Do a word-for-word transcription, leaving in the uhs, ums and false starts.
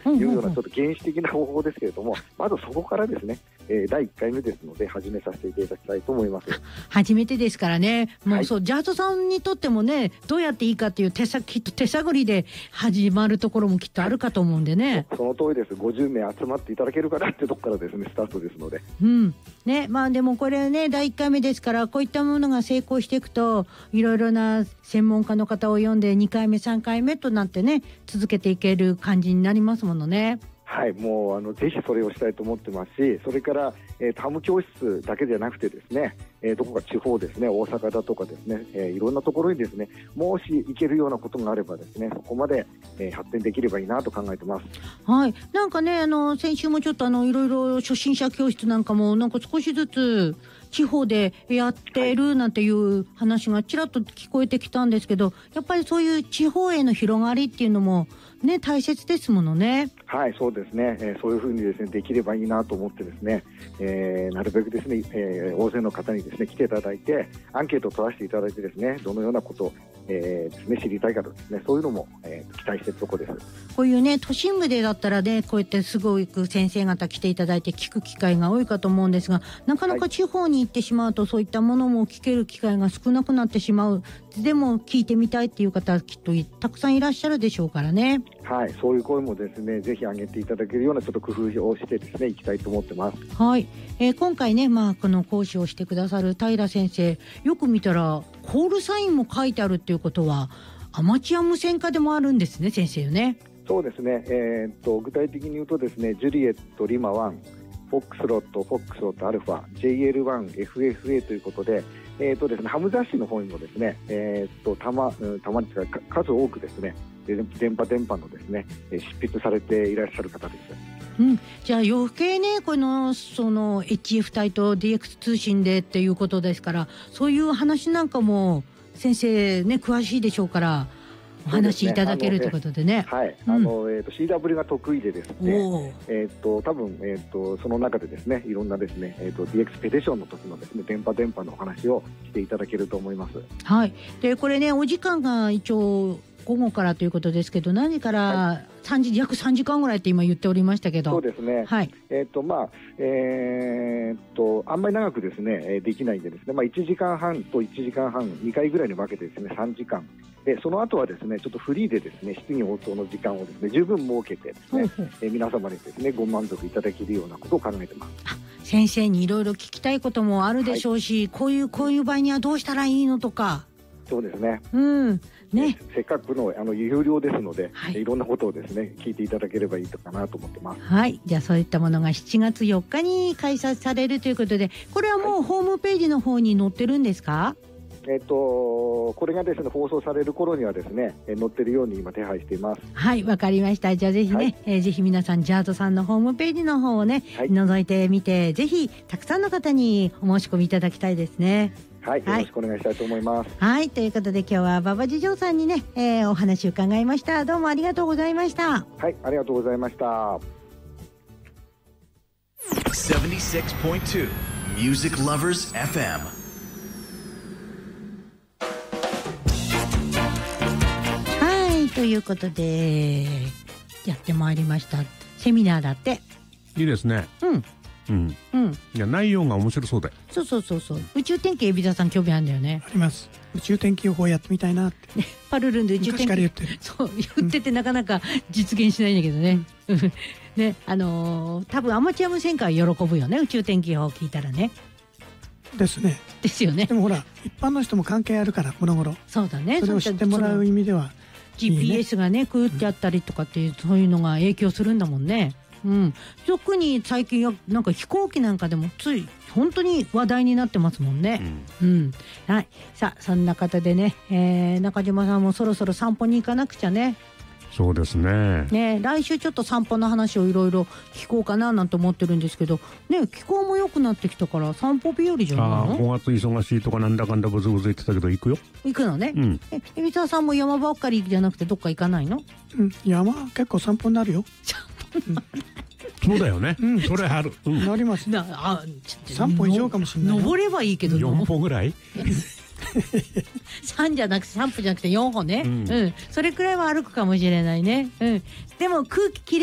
いうようなちょっと原始的な方法ですけれども、まずそこからですね、えー、だいいっかいめですので始めさせていただきたいと思います。 初めてですからね、もうそう、はい、ジャートさんにとってもね、どうやっていいかっていう手さきっと手探りで始まるところもきっとあるかと思うんでね。 その通りです。ごじゅうめい集まっていただけるかなってとこからですね、スタートですので。 うんね、まあでもこれね、だいいっかいめですから、こういったものが成功していくと、いろいろな専門家の方を呼んでにかいめさんかいめとなってね、続けていける感じになりますものね。 はい、もうあのぜひそれをしたいと思ってますし、それから、えー、ハム教室だけじゃなくてですね、えー、どこか地方ですね、大阪だとかですね、えー、いろんなところにですね、もし行けるようなことがあればですね、そこまで、えー、発展できればいいなと考えてます。 はい、なんかね、あの先週もちょっとあのいろいろ初心者教室なんかもなんか少しずつ地方でやってるなんていう話がちらっと聞こえてきたんですけど、やっぱりそういう地方への広がりっていうのもね、大切ですものね。 はい、そうですね、えー、そういうふうにですねできればいいなと思ってですね、えー、なるべくですね、えー、大勢の方にですね来ていただいてアンケートを取らせていただいてですね、どのようなことを、えー、ですね知りたいかとですね、そういうのも、えー、期待しているところです。 こういうね都心部でだったらね、こうやってすごく先生方来ていただいて聞く機会が多いかと思うんですが、なかなか地方に行ってしまうと、はい、そういったものも聞ける機会が少なくなってしまう。でも聞いてみたいっていう方はきっとたくさんいらっしゃるでしょうからね。 はい、そういう声もですねぜひ上げていただけるようなちょっと工夫をしてですねいきたいと思ってます。 はい、えー、今回ね、まあ、この講師をしてくださる平先生、よく見たらコールサインも書いてあるっていうことはアマチュア無線化でもあるんですね、先生よね。 そうですね、えー、っと具体的に言うとですね、ジュリエットリマワン、フォックスロット、フォックスロットアルファ、ジェイエルワン、エフエフエー ということで、えーっとですね、ハム雑誌の方にもですね、えー、っとたま、たまにか数多くですね、電波電波のですね、執筆されていらっしゃる方です。 うん、じゃあ余計ね、このその エイチエフ 帯と ディーエックス 通信でっていうことですから、そういう話なんかも先生ね詳しいでしょうから、お話しいただけるということでね。 はい、あの、えー、と シーダブリュー が得意でですね、えっ、ー、と多分えっ、ー、とその中でですね、いろんなですね、えっ、ー、と ディーエックス ペディションの時のですね電波電波のお話をしていただけると思います。 はい。でこれね、お時間が一応午後からということですけど、何時からさんじ、はい、約さんじかんぐらいって今言っておりましたけど。 そうですね。はい。えっ、ー、とまあえっ、ー、とあんまり長くですねできないんでですね、まあいちじかんはんといちじかんはんにかいぐらいに分けてですねさんじかん。でその後はですねちょっとフリーでですね質疑応答の時間をですね十分設けてですね、うんうん、え皆様にですねご満足いただけるようなことを考えてます。 先生にいろいろ聞きたいこともあるでしょうし、はい、こういうこういう場合にはどうしたらいいのとか。 そうですね。 うんね、 せっかくのあの有料ですので、はい、いろんなことをですね聞いていただければいいかなと思ってます。 はい、じゃあそういったものがしちがつよっかに開催されるということで、これはもうホームページの方に載ってるんですか？ えっと、これがですね放送される頃にはですね載ってるように今手配しています。 はい、わかりました。じゃあぜひね、はい、えー、ぜひ皆さんジャートさんのホームページの方をね、はい、覗いてみて、ぜひたくさんの方にお申し込みいただきたいですね。 はい、よろしくお願いしたいと思います。 はい、はい、ということで今日は馬場次長さんにね、えー、お話を伺いました。どうもありがとうございました。 はい、ありがとうございました。ななじゅうろくてんに Music Lovers エフエム。 ということでやってまいりました。セミナーだって。 いいですね。 うんうんうん。いや内容が面白そうで。 そうそうそうそう。宇宙天気、海老沢さん興味あるんだよね。 あります。宇宙天気予報やってみたいなって。 パルルンで宇宙天気。 昔から言ってる。 そう言っててなかなか実現しないんだけどね。ね、あのー、多分アマチュア無線界は喜ぶよね、宇宙天気予報聞いたらね。 ですね。 ですよね。 でもほら一般の人も関係あるからこの頃。 そうだね。 それを知ってもらう意味では。 ジーピーエス がね狂ってあったりとかっていう、そういうのが影響するんだもんね。うん、特に最近はなんか飛行機なんかでもつい本当に話題になってますもんね。うん、うん、はい。さあそんな方でね、えー、中島さんもそろそろ散歩に行かなくちゃね。 そうですね。 ね、来週ちょっと散歩の話をいろいろ聞こうかななんて思ってるんですけど、ね、気候も良くなってきたから散歩日和じゃないの？ ああ、ごがつ忙しいとかなんだかんだブツブツ言ってたけど行くよ。 行くのね。うん。え、海老沢さんも山ばっかりじゃなくてどっか行かないの？ うん、山結構散歩になるよ。 散歩になる。 そうだよね。うん、それある。 うん、なります。 なあ、 さんぽ以上かもしれない。 登ればいいけど。 よんぽぐらい？ さんじゃなくてさんぽじゃなくてよんほね。うん、うん、それくらいは歩くかもしれないね。うん。でも空気きれい